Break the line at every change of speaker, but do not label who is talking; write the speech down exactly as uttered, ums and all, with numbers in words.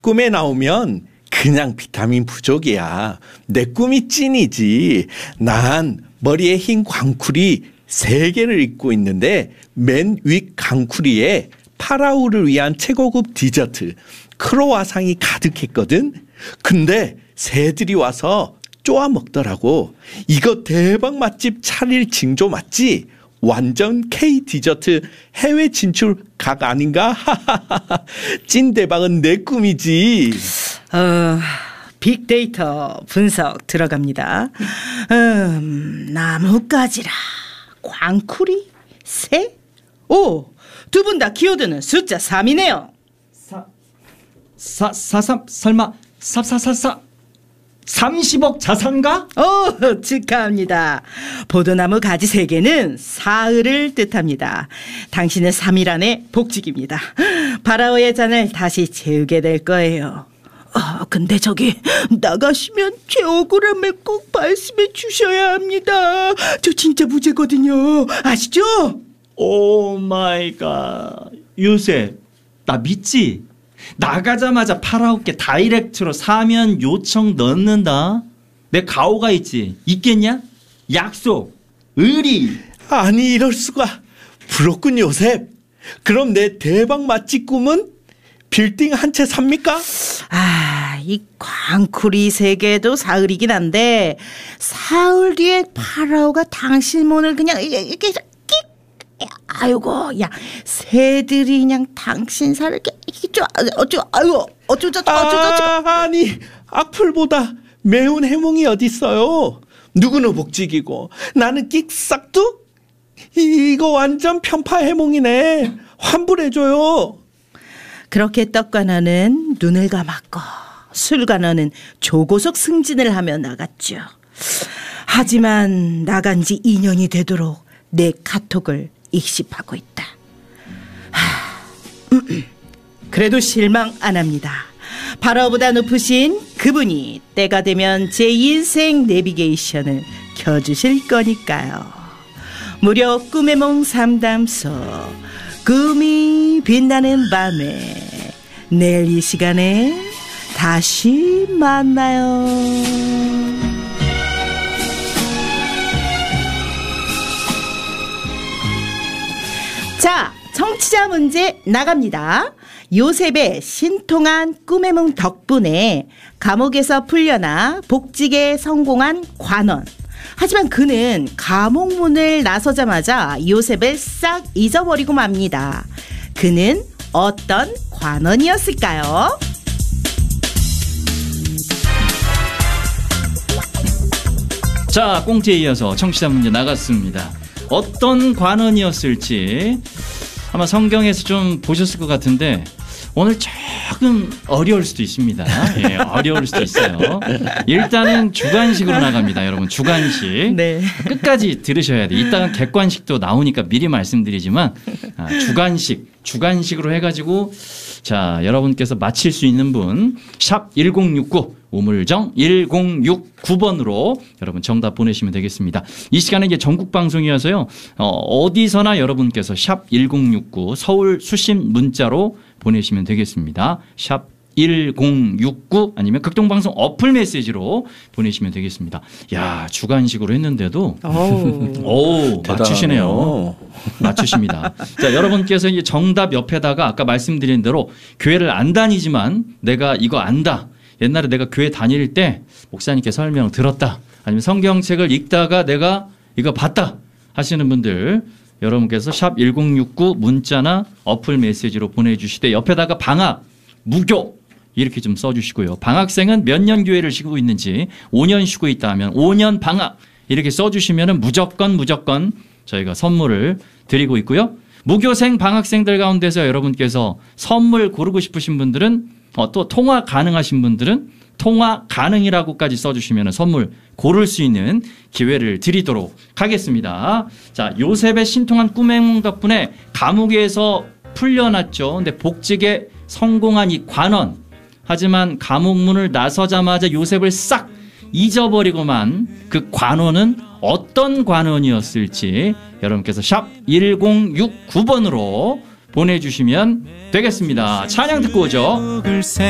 꿈에 나오면 그냥 비타민 부족이야. 내 꿈이 찐이지. 난 머리에 흰 광쿨이 세 개를 입고 있는데 맨 위 광쿨이에 파라오를 위한 최고급 디저트 크로와상이 가득했거든. 근데 새들이 와서 쪼아 먹더라고. 이거 대박 맛집 차릴 징조 맞지? 완전 K 디저트 해외 진출 각 아닌가? 찐 대박은 내 꿈이지.
어, 빅데이터 분석 들어갑니다. 음, 나뭇가지라, 광쿨이, 새, 오, 두 분 다 키워드는 숫자 삼이네요.
사, 사, 사, 삼, 설마, 사, 사, 사, 사, 삼십억 자산가?
오, 축하합니다. 보도나무 가지 세 개는 사흘을 뜻합니다. 당신은 삼 일 안에 복직입니다. 파라오의 잔을 다시 채우게 될 거예요. 아, 근데 저기 나가시면 제 억울함을 꼭 말씀해 주셔야 합니다. 저 진짜 무죄거든요. 아시죠?
오 마이 갓. 요셉, 나 믿지? 나가자마자 파라오께 다이렉트로 사면 요청 넣는다. 내 가오가 있지. 있겠냐? 약속, 의리.
아니 이럴 수가. 부럽군 요셉. 그럼 내 대박 맛집 꿈은 빌딩 한 채 삽니까?
아, 이 광쿨이 세 개도 사흘이긴 한데 사흘 뒤에 파라오가 당신 문을 그냥 이렇게 아이고, 야, 새들이 그냥 당신 살을 이렇게 어쩌 어쩌 아이고 어쩌 저쩌 어쩌 저쩌
아, 아니 악플보다 매운 해몽이 어딨어요. 누구는 복직이고 나는 끽싹둑? 이거 완전 편파 해몽이네. 환불해줘요.
그렇게 떡가나는 눈을 감았고 술가나는 조고속 승진을 하며 나갔죠. 하지만 나간 지 이 년이 되도록 내 카톡을 익십하고 있다. 하, 음, 음. 그래도 실망 안 합니다. 파라오보다 높으신 그분이 때가 되면 제 인생 내비게이션을 켜주실 거니까요. 무려 꿈의 몽 상담소, 꿈이 빛나는 밤에 내일 이 시간에 다시 만나요. 자, 청취자 문제 나갑니다. 요셉의 신통한 꿈의 몽 덕분에 감옥에서 풀려나 복직에 성공한 관원. 하지만 그는 감옥문을 나서자마자 요셉을 싹 잊어버리고 맙니다. 그는 어떤 관원이었을까요?
자, 꽁트에 이어서 청취자 문제 나갔습니다. 어떤 관원이었을지 아마 성경에서 좀 보셨을 것 같은데 오늘 조금 어려울 수도 있습니다. 예, 어려울 수도 있어요. 일단은 주관식으로 나갑니다. 여러분, 주관식.
네.
끝까지 들으셔야 돼요. 이따가 객관식도 나오니까 미리 말씀드리지만 아, 주관식, 주관식으로 해가지고 자, 여러분께서 맞힐 수 있는 분 샵 일공육구 우물정 일공육구 번으로 여러분 정답 보내시면 되겠습니다. 이 시간에 이제 전국 방송이어서요. 어, 어디서나 여러분께서 샵 일공육구 서울 수신 문자로 보내시면 되겠습니다. 샵 일공육구 아니면 극동방송 어플 메시지로 보내시면 되겠습니다. 야, 주관식으로 했는데도 오, 맞추시네요. 맞추십니다. 자, 여러분께서 이제 정답 옆에다가 아까 말씀드린 대로 교회를 안 다니지만 내가 이거 안다. 옛날에 내가 교회 다닐 때 목사님께 설명 들었다. 아니면 성경책을 읽다가 내가 이거 봤다 하시는 분들 여러분께서 샵 일공육구 문자나 어플 메시지로 보내주시되 옆에다가 방학, 무교 이렇게 좀 써주시고요. 방학생은 몇 년 교회를 쉬고 있는지 오 년 쉬고 있다 하면 오 년 방학 이렇게 써주시면 무조건 무조건 저희가 선물을 드리고 있고요. 무교생 방학생들 가운데서 여러분께서 선물 고르고 싶으신 분들은 어, 또 통화 가능하신 분들은 통화 가능이라고까지 써주시면 선물 고를 수 있는 기회를 드리도록 하겠습니다. 자, 요셉의 신통한 꿈의 몽 덕분에 감옥에서 풀려났죠. 근데 복직에 성공한 이 관원. 하지만 감옥문을 나서자마자 요셉을 싹 잊어버리고만 그 관원은 어떤 관원이었을지 여러분께서 샵 일공육구 번으로 보내주시면 되겠습니다. 찬양 듣고 오죠.